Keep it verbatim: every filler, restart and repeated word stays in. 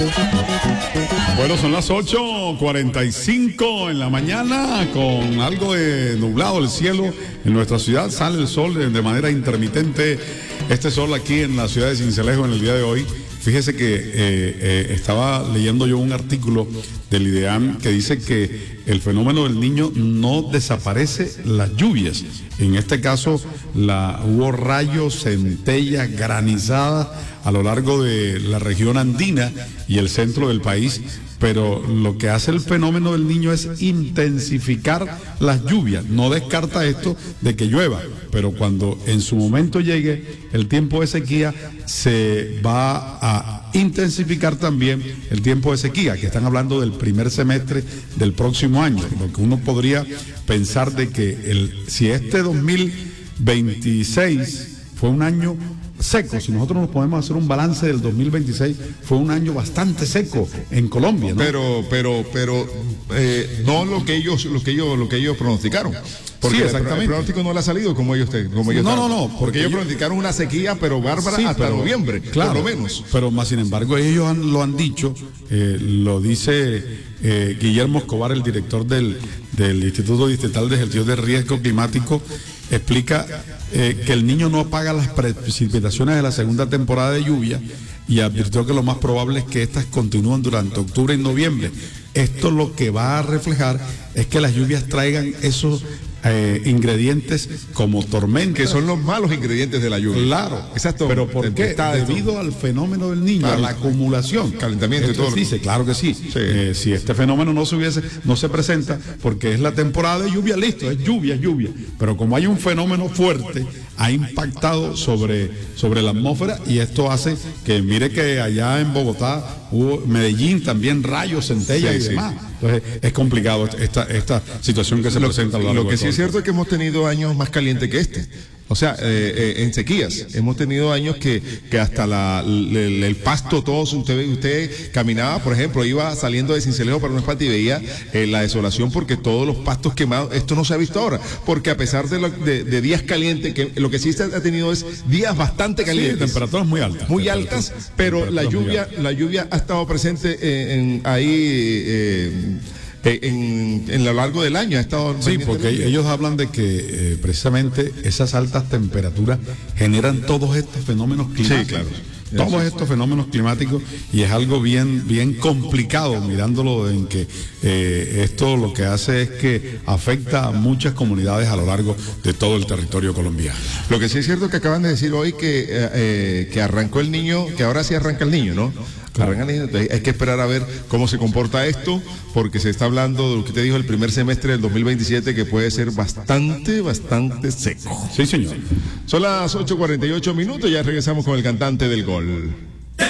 Bueno, son las ocho cuarenta y cinco en la mañana, con algo de nublado el cielo en nuestra ciudad. Sale el sol de, de manera intermitente. Este sol aquí en la ciudad de Sincelejo en el día de hoy. Fíjese que eh, eh, estaba leyendo yo un artículo del IDEAM que dice que el fenómeno del Niño no desaparece las lluvias. En este caso, la, hubo rayos, centellas, granizadas a lo largo de la región andina y el centro del país, pero lo que hace el fenómeno del Niño es intensificar las lluvias. No descarta esto de que llueva, pero cuando en su momento llegue el tiempo de sequía, se va a intensificar también el tiempo de sequía, que están hablando del primer semestre del próximo año, lo que uno podría pensar de que el, si este dos mil veintiséis fue un año seco, si nosotros nos podemos hacer un balance del dos mil veintiséis, fue un año bastante seco en Colombia, ¿no? Pero, pero, pero eh, no lo que ellos, lo que ellos, lo que ellos pronosticaron. Porque sí, exactamente. El pronóstico no le ha salido como ellos, como ellos no, no, no, porque, porque ellos pronosticaron una sequía, pero bárbara, sí, hasta pero, noviembre, claro, por lo menos. Pero más sin embargo ellos han, lo han dicho, eh, lo dice eh, Guillermo Escobar, el director del, del Instituto Distrital de Gestión de Riesgo Climático, explica eh, que el Niño no apaga las precipitaciones de la segunda temporada de lluvia y advirtió que lo más probable es que estas continúen durante octubre y noviembre. Esto lo que va a reflejar es que las lluvias traigan esos Eh, ingredientes como tormentas, que son los malos ingredientes de la lluvia. Claro, exacto. Pero ¿por qué? Está debido al fenómeno del Niño, claro, a la acumulación, calentamiento y todo. Dice, claro que sí. sí. Eh, si este fenómeno no se hubiese, no se presenta, porque es la temporada de lluvia, listo, es lluvia, es lluvia. Pero como hay un fenómeno fuerte, ha impactado sobre, sobre la atmósfera y esto hace que, mire que allá en Bogotá, hubo Medellín también, rayos, centellas, sí, y demás. Sí. Entonces es complicado esta, esta situación que se lo, presenta. A lo, lo que sí es cierto es que hemos tenido años más calientes que este. O sea, eh, eh, en sequías. Hemos tenido años que, que hasta la, el, el pasto, todo, usted, usted caminaba, por ejemplo, iba saliendo de Sincelejo para una parte y veía eh, la desolación porque todos los pastos quemados, esto no se ha visto ahora. Porque a pesar de, lo, de, de días calientes, que lo que sí se ha tenido es días bastante calientes. Sí, temperaturas muy altas. Muy altas, pero la lluvia, la lluvia ha estado presente en, en ahí... Eh, En, en lo largo del año ha estado. Sí, porque ellos hablan de que eh, precisamente esas altas temperaturas generan todos estos fenómenos climáticos. Sí, claro. Todos estos fenómenos climáticos, y es algo bien, bien complicado mirándolo en que eh, esto lo que hace es que afecta a muchas comunidades a lo largo de todo el territorio colombiano. Lo que sí es cierto es que acaban de decir hoy que, eh, eh, que arrancó el Niño, que ahora sí arranca el Niño, ¿no? Claro. Entonces hay que esperar a ver cómo se comporta esto, porque se está hablando de lo que te dijo el primer semestre del dos mil veintisiete, que puede ser bastante, bastante seco. Sí, señor. Son las ocho cuarenta y ocho minutos, ya regresamos con el cantante del gol.